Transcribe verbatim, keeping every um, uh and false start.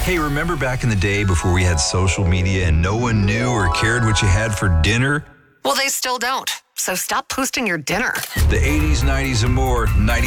Hey, remember back in the day before we had social media and no one knew or cared what you had for dinner? Well, they still don't. So stop posting your dinner. The eighties, nineties, and more. ninety